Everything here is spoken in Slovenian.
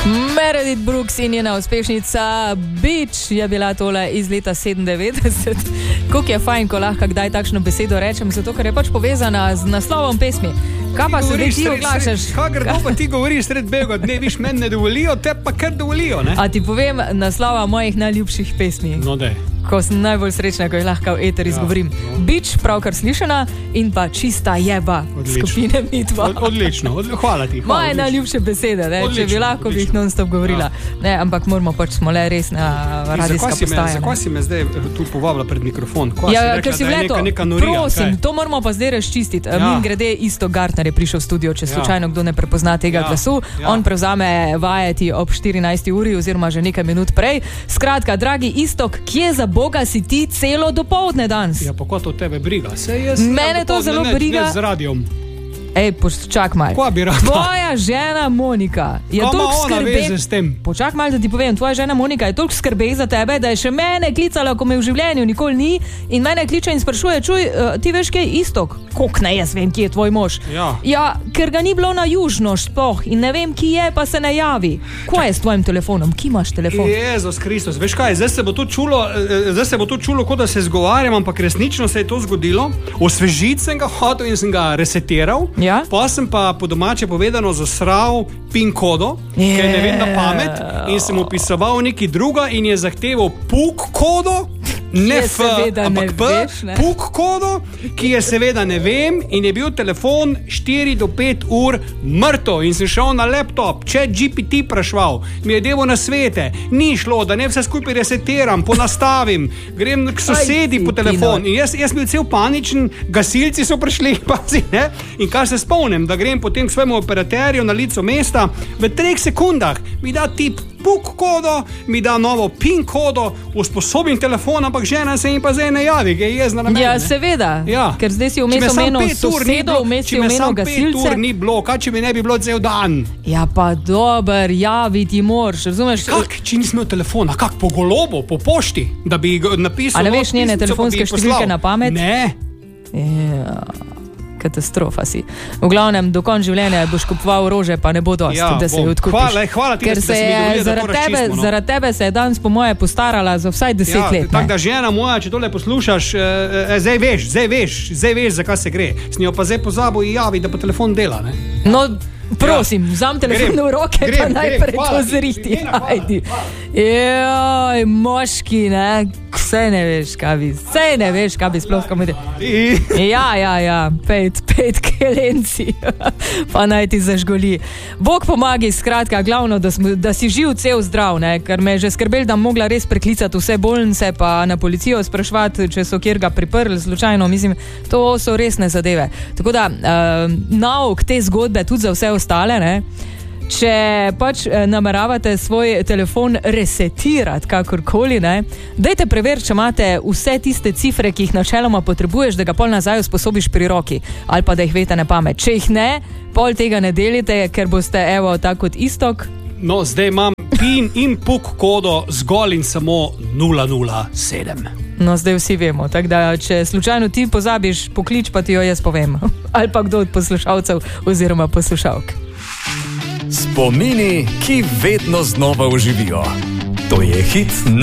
Meredith Brooks in njena uspešnica Beach je bila tole iz leta 97. Koliko je fajn, ko lahko kdaj takšno besedo rečem, zato ker je pač povezana z naslovom pesmi. Kaj pa se ti oglašaš? Kaj pa ti govoriš sred bega dne, viš, meni ne dovolijo, te pa kar dovolijo, ne? A ti povem naslova mojih najljubših pesmi. No, daj. Ko sem najbolj srečna, ko jih lahko v eter izgovorim. Beach, pravkar slišana, in pa Čista jeba skupine Midva. Odlično, hvala ti. Moje najljubše besede, ne? Če bi lahko bi jih non-stop govorila. Ne, ampak moramo pač, smo le res na radijska postaja. Zakaj si me zdaj tu povabila pred mikrofon? Ja, ker si vleto, prosim, to moramo pa zdaj razčistiti. Min grede Isto Gartner je prišel v studio, če slučajno kdo ne prepozna tega glasu. On prevzame vajeti ob 14. uri oziroma že nekaj minut prej. Skratka, dragi Istok, kje za Boga si ti celo dopoldne danes? Ja, pa kot od tebe briga. Mene to zelo briga. Ne z radijom. Ej, čak mal. Kva bi rada? Tvoja žena Monika je toliko skrbe. Počak mal, da ti povem, tvoja žena Monika je toliko skrbe za tebe, da je še mene klicala, ko me v življenju nikoli ni, in mene kliče in sprašuje, čuj, ti veš, kje je Istok? Kok ne, jaz vem, kje je tvoj mož. Ja, ker ga ni bilo na južno špoh in ne vem, kje je, pa se ne javi. Kaj je s tvojim telefonom? Kje imaš telefon? Jezus Kristus, veš kaj, zdaj se bo to čulo, kot da se zgovarjam, ampak resnično se je to zgodilo. Osvežiti sem ga hotel in sem ga resetiral. Ja? Pa sem pa po domače povedano zasral PIN kodo, ker ne vem na pamet, in sem upisoval nekaj druga in je zahteval PUK kodo, ne F, ampak P, PUK kodo, ki je seveda ne vem, in je bil telefon 4 do 5 ur mrtev in sem šel na laptop, ChatGPT prašval, mi je devo na svete, ni šlo, da ne vse skupaj resetiram, ponastavim, grem k sosedi po telefon in jaz bil cel paničen, gasilci so prišli, pazi, ne, in kar se spomnim, da grem potem k svojemu operaterju na licu mesta, v 3 sekundah mi da tip PUK kodo, mi da novo PIN kodo, usposobim telefon, ampak žena se jim pa zdaj ne javi, ki je jezna na mene. Ja, seveda, ker zdaj si vmes omenil sosedo, vmes si omenil gasilce. Če me sam 5 ur ni bilo, kaj če mi ne bi bilo cel dan? Ja, pa dober, javiti moraš, razumeš? Kak, če nisem imel telefona, kak, po golobu, po pošti, da bi napisal... A ne veš njene telefonske številke na pamet? Ne. Ja... Katastrofa si. V glavnem, do konca življenja boš kupoval rože, pa ne bo dosti, da se jo odkupiš. Hvala ti, ker se je zaradi tebe se je danes po moje postarala za vsaj 10 let. Tako da žena moja, če tole poslušaš, zdaj veš, za kaj se gre. S njo pa zdaj pozabo in javi, da pa telefon dela, ne? No, prosim, vzam telefon v roke, pa najprej pozriti. Ajdi. Joj, moški, ne? Vse ne veš, kaj bi sploh komedi. Ja, pet kelenci, pa naj ti zažgoli. Bog pomagi, skratka, glavno, da si živ, cel zdrav, ne? Ker me je že skrbel, da mogla res preklicati vse bolnice, pa na policijo sprašvati, če so kjer ga priprli, slučajno, mislim, to so resne zadeve. Tako da, nauk te zgodbe tudi za vse ostale, ne? Če pač nameravate svoj telefon resetirati, kakorkoli, ne, dajte preveriti, če imate vse tiste cifre, ki jih načeloma potrebuješ, da ga pol nazaj usposobiš pri roki, ali pa da jih vete na pamet. Če jih ne, pol tega ne delite, ker boste, evo, tako kot Istok. No, zdaj imam PIN in PUK kodo zgolj in samo 007. No, zdaj vsi vemo, tako da, če slučajno ti pozabiš, poklič, pa ti jo jaz povem. Ali pa kdo od poslušalcev oziroma poslušalk. Spomini, ki vedno znova oživijo. To je hit